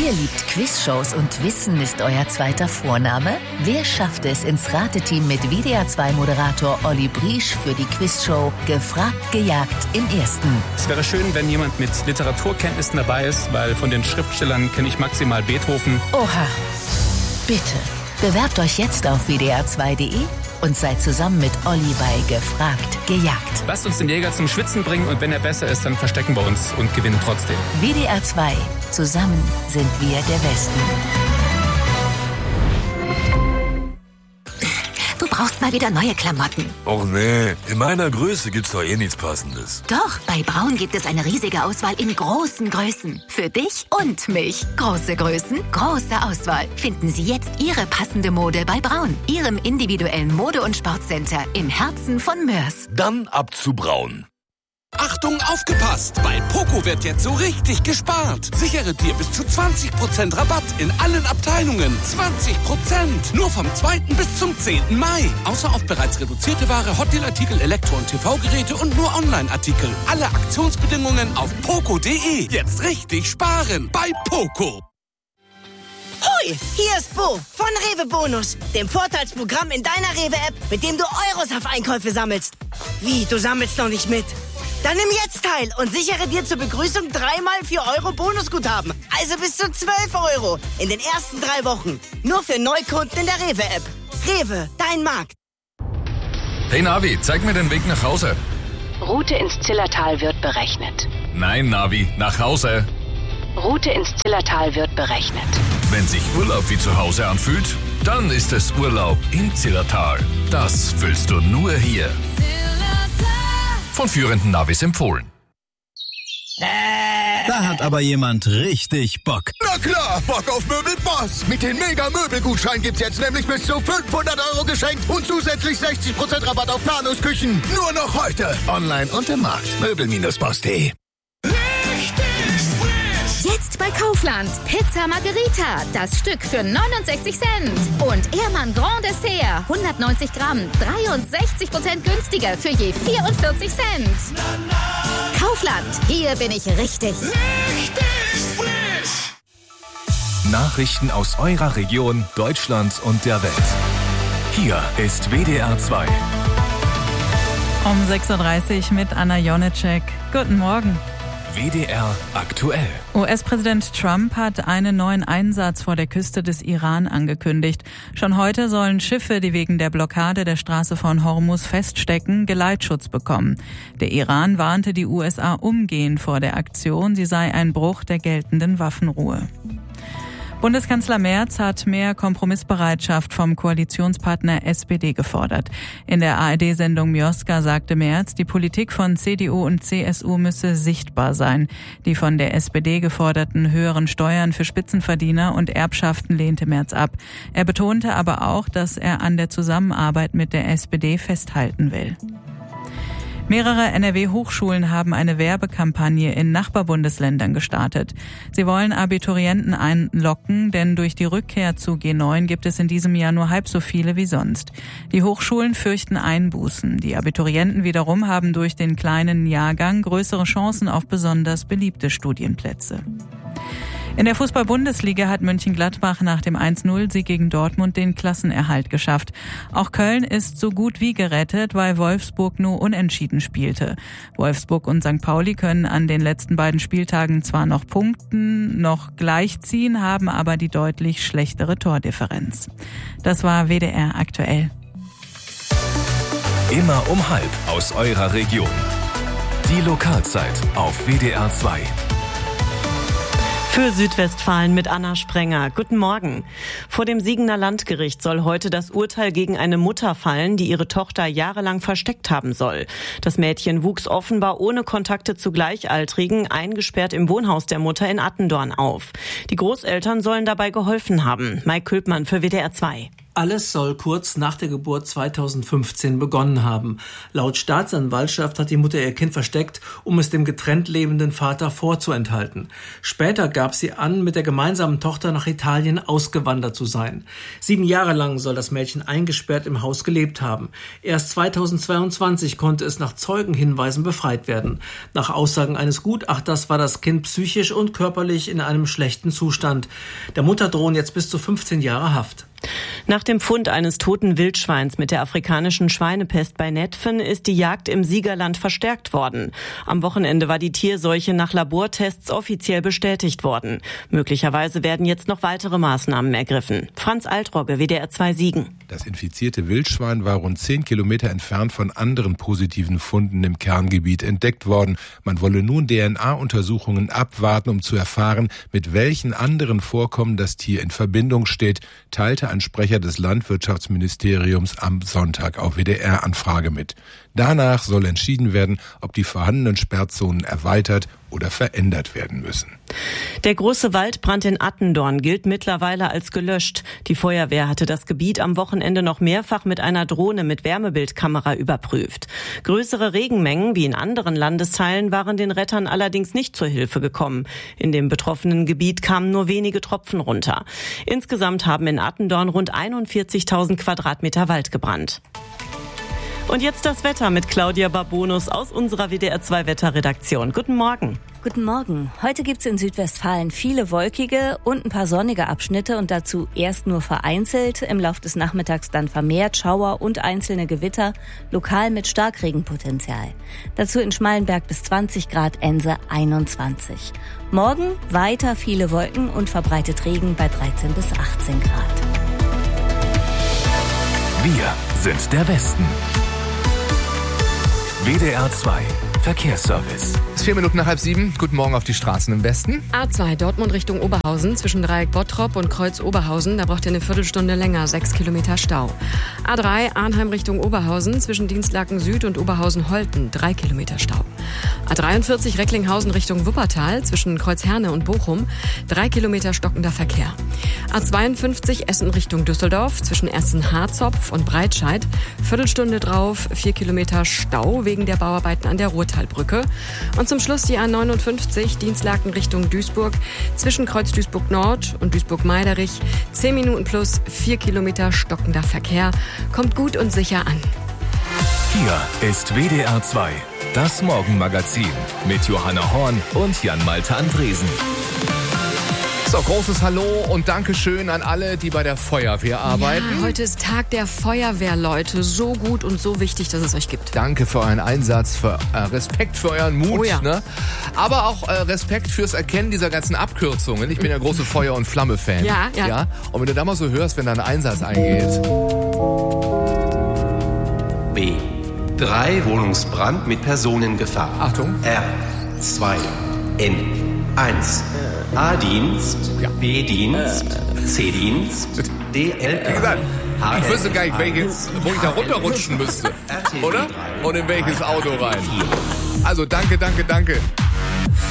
Ihr liebt Quizshows und Wissen ist euer zweiter Vorname? Wer schafft es ins Rateteam mit WDR2-Moderator Olli Briesch für die Quizshow Gefragt, gejagt im Ersten? Es wäre schön, wenn jemand mit Literaturkenntnissen dabei ist, weil von den Schriftstellern kenne ich maximal Beethoven. Oha, bitte. Bewerbt euch jetzt auf wdr2.de und seid zusammen mit Olli bei Gefragt, gejagt. Lasst uns den Jäger zum Schwitzen bringen und wenn er besser ist, dann verstecken wir uns und gewinnen trotzdem. WDR2. Zusammen sind wir der Westen. Du brauchst mal wieder neue Klamotten. Och nee, in meiner Größe gibt's doch eh nichts Passendes. Doch, bei Braun gibt es eine riesige Auswahl in großen Größen. Für dich und mich. Große Größen, große Auswahl. Finden Sie jetzt Ihre passende Mode bei Braun. Ihrem individuellen Mode- und Sportcenter im Herzen von Mörs. Dann ab zu Braun. Achtung, aufgepasst! Bei Poco wird jetzt so richtig gespart. Sichere dir bis zu 20% Rabatt in allen Abteilungen. 20%! Nur vom 2. bis zum 10. Mai. Außer auf bereits reduzierte Ware, Hotdeal-Artikel, Elektro- und TV-Geräte und nur Online-Artikel. Alle Aktionsbedingungen auf poco.de. Jetzt richtig sparen bei Poco. Hoi, hier ist Bo von Rewe Bonus, dem Vorteilsprogramm in deiner Rewe-App, mit dem du Euros auf Einkäufe sammelst. Wie, du sammelst noch nicht mit? Dann nimm jetzt teil und sichere dir zur Begrüßung 3x 4 Euro Bonusguthaben. Also bis zu 12 Euro in den ersten 3 Wochen. Nur für Neukunden in der Rewe-App. Rewe, dein Markt. Hey Navi, zeig mir den Weg nach Hause. Route ins Zillertal wird berechnet. Nein, Navi, nach Hause. Route ins Zillertal wird berechnet. Wenn sich Urlaub wie zu Hause anfühlt, dann ist es Urlaub im Zillertal. Das fühlst du nur hier. Von führenden Navis empfohlen. Da hat aber jemand richtig Bock. Na klar, Bock auf Möbelboss. Mit den Mega-Möbelgutschein gibt's jetzt nämlich bis zu 500 Euro geschenkt und zusätzlich 60% Rabatt auf Planungsküchen. Nur noch heute. Online und im Markt. Möbel-boss.de. Jetzt bei Kaufland. Pizza Margherita. Das Stück für 69 Cent. Und Ehrmann Grand Dessert. 190 Gramm. 63% günstiger für je 44 Cent. Kaufland. Hier bin ich richtig. Richtig frisch. Nachrichten aus eurer Region, Deutschland und der Welt. Hier ist WDR 2. Um 6.30 Uhr mit Anna Jonitschek. Guten Morgen. WDR aktuell. US-Präsident Trump hat einen neuen Einsatz vor der Küste des Iran angekündigt. Schon heute sollen Schiffe, die wegen der Blockade der Straße von Hormuz feststecken, Geleitschutz bekommen. Der Iran warnte die USA umgehend vor der Aktion. Sie sei ein Bruch der geltenden Waffenruhe. Bundeskanzler Merz hat mehr Kompromissbereitschaft vom Koalitionspartner SPD gefordert. In der ARD-Sendung Mioska sagte Merz, die Politik von CDU und CSU müsse sichtbar sein. Die von der SPD geforderten höheren Steuern für Spitzenverdiener und Erbschaften lehnte Merz ab. Er betonte aber auch, dass er an der Zusammenarbeit mit der SPD festhalten will. Mehrere NRW-Hochschulen haben eine Werbekampagne in Nachbarbundesländern gestartet. Sie wollen Abiturienten einlocken, denn durch die Rückkehr zu G9 gibt es in diesem Jahr nur halb so viele wie sonst. Die Hochschulen fürchten Einbußen. Die Abiturienten wiederum haben durch den kleinen Jahrgang größere Chancen auf besonders beliebte Studienplätze. In der Fußball-Bundesliga hat Mönchengladbach nach dem 1-0-Sieg gegen Dortmund den Klassenerhalt geschafft. Auch Köln ist so gut wie gerettet, weil Wolfsburg nur unentschieden spielte. Wolfsburg und St. Pauli können an den letzten beiden Spieltagen zwar noch punkten, noch gleichziehen, haben aber die deutlich schlechtere Tordifferenz. Das war WDR aktuell. Immer um 12:30 aus eurer Region. Die Lokalzeit auf WDR 2. Für Südwestfalen mit Anna Sprenger. Guten Morgen. Vor dem Siegener Landgericht soll heute das Urteil gegen eine Mutter fallen, die ihre Tochter jahrelang versteckt haben soll. Das Mädchen wuchs offenbar ohne Kontakte zu Gleichaltrigen eingesperrt im Wohnhaus der Mutter in Attendorn auf. Die Großeltern sollen dabei geholfen haben. Mike Külpmann für WDR 2. Alles soll kurz nach der Geburt 2015 begonnen haben. Laut Staatsanwaltschaft hat die Mutter ihr Kind versteckt, um es dem getrennt lebenden Vater vorzuenthalten. Später gab sie an, mit der gemeinsamen Tochter nach Italien ausgewandert zu sein. 7 Jahre lang soll das Mädchen eingesperrt im Haus gelebt haben. Erst 2022 konnte es nach Zeugenhinweisen befreit werden. Nach Aussagen eines Gutachters war das Kind psychisch und körperlich in einem schlechten Zustand. Der Mutter drohen jetzt bis zu 15 Jahre Haft. Nach dem Fund eines toten Wildschweins mit der afrikanischen Schweinepest bei Netphen ist die Jagd im Siegerland verstärkt worden. Am Wochenende war die Tierseuche nach Labortests offiziell bestätigt worden. Möglicherweise werden jetzt noch weitere Maßnahmen ergriffen. Franz Altrogge, WDR 2 Siegen. Das infizierte Wildschwein war rund 10 Kilometer entfernt von anderen positiven Funden im Kerngebiet entdeckt worden. Man wolle nun DNA-Untersuchungen abwarten, um zu erfahren, mit welchen anderen Vorkommen das Tier in Verbindung steht, teilte ein Sprecher des Landwirtschaftsministeriums am Sonntag auf WDR-Anfrage mit. Danach soll entschieden werden, ob die vorhandenen Sperrzonen erweitert oder verändert werden müssen. Der große Waldbrand in Attendorn gilt mittlerweile als gelöscht. Die Feuerwehr hatte das Gebiet am Wochenende noch mehrfach mit einer Drohne mit Wärmebildkamera überprüft. Größere Regenmengen wie in anderen Landesteilen waren den Rettern allerdings nicht zur Hilfe gekommen. In dem betroffenen Gebiet kamen nur wenige Tropfen runter. Insgesamt haben in Attendorn rund 41.000 Quadratmeter Wald gebrannt. Und jetzt das Wetter mit Claudia Barbonus aus unserer WDR 2 Wetterredaktion. Guten Morgen. Guten Morgen. Heute gibt's in Südwestfalen viele wolkige und ein paar sonnige Abschnitte und dazu erst nur vereinzelt, im Lauf des Nachmittags dann vermehrt Schauer und einzelne Gewitter, lokal mit Starkregenpotenzial. Dazu in Schmallenberg bis 20 Grad, Ense 21. Morgen weiter viele Wolken und verbreitet Regen bei 13 bis 18 Grad. Wir sind der Westen. WDR 2 Verkehrsservice. Es ist 4 Minuten nach 6:30. Guten Morgen auf die Straßen im Westen. A2 Dortmund Richtung Oberhausen zwischen Dreieck Bottrop und Kreuz Oberhausen. Da braucht ihr eine Viertelstunde länger, 6 Kilometer Stau. A3 Arnheim Richtung Oberhausen zwischen Dienstlaken Süd und Oberhausen-Holten. 3 Kilometer Stau. A43 Recklinghausen Richtung Wuppertal zwischen Kreuzherne und Bochum. 3 Kilometer stockender Verkehr. A52 Essen Richtung Düsseldorf zwischen Essen-Harzopf und Breitscheid. Viertelstunde drauf, 4 Kilometer Stau wegen der Bauarbeiten an der Ruhrtalbrücke. Und zum Schluss die A59 Dienstlaken Richtung Duisburg zwischen Kreuz Duisburg Nord und Duisburg-Meiderich. 10 Minuten plus 4 Kilometer stockender Verkehr. Kommt gut und sicher an. Hier ist WDR 2, das Morgenmagazin mit Johanna Horn und Jan-Malte Andresen. So, großes Hallo und Dankeschön an alle, die bei der Feuerwehr arbeiten. Ja, heute ist Tag der Feuerwehr, Leute. So gut und so wichtig, dass es euch gibt. Danke für euren Einsatz, für Respekt für euren Mut. Oh ja. Ne? Aber auch Respekt fürs Erkennen dieser ganzen Abkürzungen. Ich bin ja große Feuer- und Flamme-Fan. Ja. Und wenn du da mal so hörst, wenn da ein Einsatz eingeht. B. 3 Wohnungsbrand mit Personengefahr. Achtung. R. 2. N. 1. A-Dienst, B-Dienst, C-Dienst, D-LK. Wie gesagt, ich wüsste gar nicht, wo ich da runterrutschen müsste. Oder? Und in welches Auto rein. Also danke.